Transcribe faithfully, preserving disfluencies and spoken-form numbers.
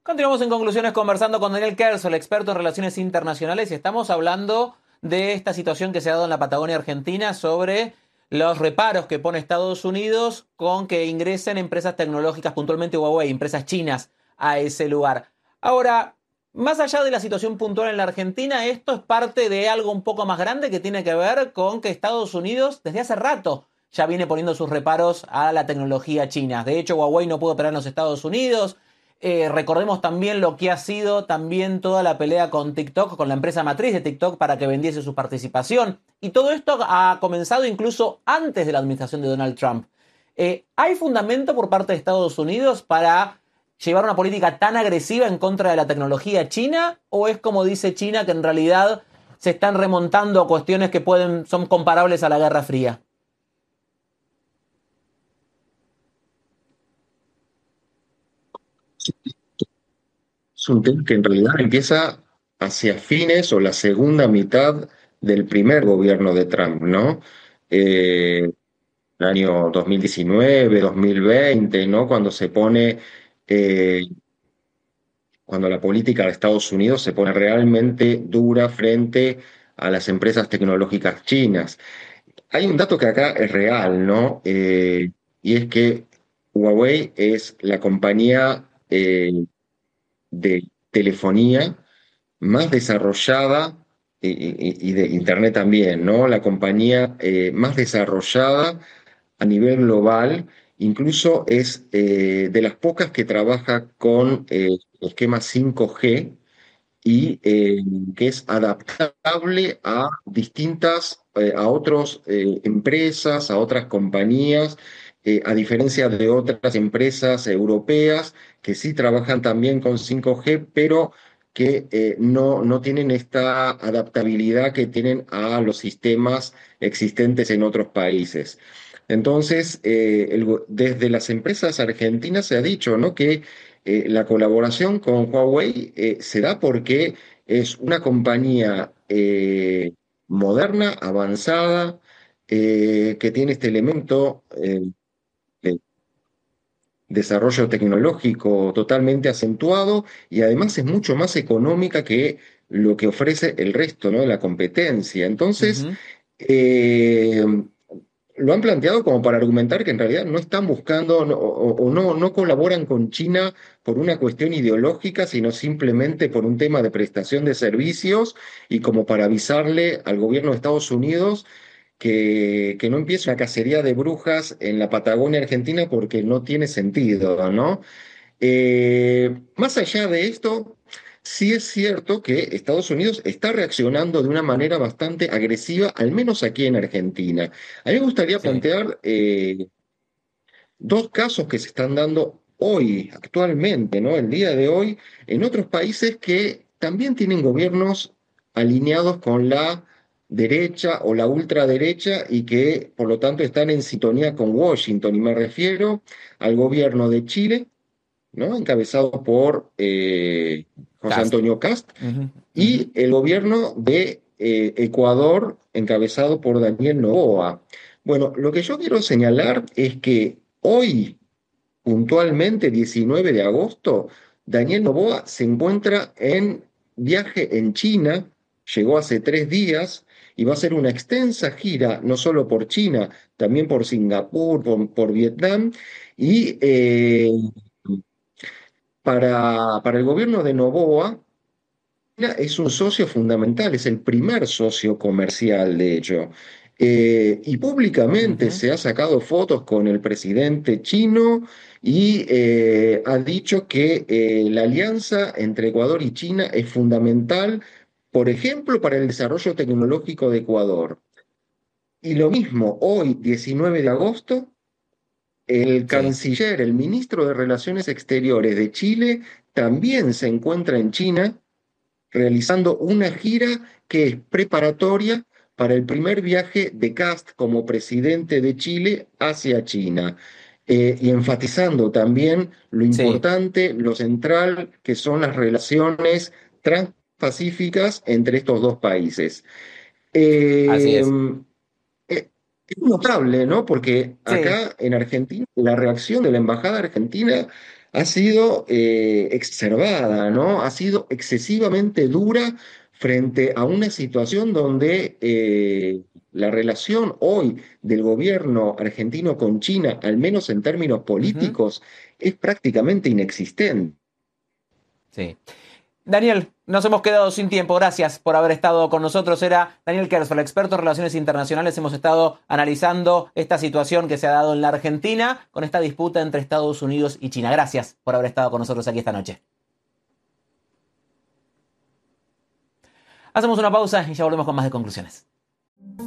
Continuamos en conclusiones conversando con Daniel Kersel, experto en relaciones internacionales, y estamos hablando de esta situación que se ha dado en la Patagonia Argentina sobre los reparos que pone Estados Unidos con que ingresen empresas tecnológicas, puntualmente Huawei, empresas chinas, a ese lugar. Ahora, más allá de la situación puntual en la Argentina, esto es parte de algo un poco más grande que tiene que ver con que Estados Unidos desde hace rato ya viene poniendo sus reparos a la tecnología china. De hecho, Huawei no pudo operar en los Estados Unidos. Eh, recordemos también lo que ha sido también toda la pelea con TikTok, con la empresa matriz de TikTok para que vendiese su participación. Y todo esto ha comenzado incluso antes de la administración de Donald Trump. Eh, ¿Hay fundamento por parte de Estados Unidos para llevar una política tan agresiva en contra de la tecnología china? ¿O es como dice China, que en realidad se están remontando a cuestiones que pueden, son comparables a la Guerra Fría? Es un tema que en realidad empieza hacia fines o la segunda mitad del primer gobierno de Trump, ¿no? Eh, el año dos mil diecinueve, dos mil veinte, ¿no? Cuando se pone, eh, cuando la política de Estados Unidos se pone realmente dura frente a las empresas tecnológicas chinas. Hay un dato que acá es real, ¿no? Eh, y es que Huawei es la compañía eh, de telefonía más desarrollada y, y- y de Internet también, ¿no? La compañía eh, más desarrollada a nivel global, incluso es eh, de las pocas que trabaja con eh, esquema cinco G y eh, que es adaptable a distintas, eh, a otras empresas, a otras compañías, eh, a diferencia de otras empresas europeas que sí trabajan también con cinco G, pero que eh, no, no tienen esta adaptabilidad que tienen a los sistemas existentes en otros países. Entonces, eh, el go- desde las empresas argentinas se ha dicho, ¿no?, que eh, la colaboración con Huawei eh, se da porque es una compañía eh, moderna, avanzada, eh, que tiene este elemento eh, de desarrollo tecnológico totalmente acentuado y además es mucho más económica que lo que ofrece el resto, ¿no?, de la competencia. Entonces, Ujú. eh, lo han planteado como para argumentar que en realidad no están buscando no- o, o no, no colaboran con China por una cuestión ideológica, sino simplemente por un tema de prestación de servicios y como para avisarle al gobierno de Estados Unidos que, que no empiece una cacería de brujas en la Patagonia Argentina porque no tiene sentido, ¿no? Eh, más allá de esto, sí es cierto que Estados Unidos está reaccionando de una manera bastante agresiva, al menos aquí en Argentina. A mí me gustaría Sí. plantear eh, dos casos que se están dando hoy, actualmente, ¿no? El día de hoy, en otros países que también tienen gobiernos alineados con la derecha o la ultraderecha y que por lo tanto están en sintonía con Washington. Y me refiero al gobierno de Chile, ¿no?, encabezado por eh, José Cast. Antonio Cast, Ujú, ujú. y el gobierno de eh, Ecuador, encabezado por Daniel Noboa. Bueno, lo que yo quiero señalar es que hoy, puntualmente, diecinueve de agosto, Daniel Noboa se encuentra en viaje en China, llegó hace tres días y va a hacer una extensa gira, no solo por China, también por Singapur, por, por Vietnam, y eh, para, para el gobierno de Noboa, China es un socio fundamental, es el primer socio comercial, de hecho. Eh, y públicamente Ujú. se ha sacado fotos con el presidente chino y eh, ha dicho que eh, la alianza entre Ecuador y China es fundamental, por ejemplo, para el desarrollo tecnológico de Ecuador. Y lo mismo, hoy, diecinueve de agosto, el Sí. canciller, el ministro de Relaciones Exteriores de Chile, también se encuentra en China realizando una gira que es preparatoria para el primer viaje de Kast como presidente de Chile hacia China. Eh, y enfatizando también lo Sí. importante, lo central, que son las relaciones transpacíficas entre estos dos países. Así Eh, es. eh, es notable, ¿no? Porque Sí. acá en Argentina, la reacción de la embajada argentina ha sido eh, exacerbada, ¿no? Ha sido excesivamente dura frente a una situación donde eh, la relación hoy del gobierno argentino con China, al menos en términos Ujú. políticos, es prácticamente inexistente. Sí. Daniel, nos hemos quedado sin tiempo. Gracias por haber estado con nosotros. Era Daniel Kersfeld, experto en relaciones internacionales. Hemos estado analizando esta situación que se ha dado en la Argentina con esta disputa entre Estados Unidos y China. Gracias por haber estado con nosotros aquí esta noche. Hacemos una pausa y ya volvemos con más de conclusiones.